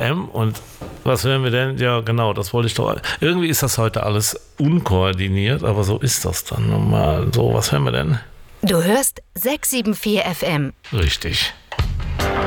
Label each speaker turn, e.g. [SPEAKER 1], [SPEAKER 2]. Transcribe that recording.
[SPEAKER 1] FM und was hören wir denn? Ja, genau, das wollte ich doch. Irgendwie ist das heute alles unkoordiniert, aber so ist das dann normal. So, was hören wir denn?
[SPEAKER 2] Du hörst 674 FM.
[SPEAKER 1] Richtig.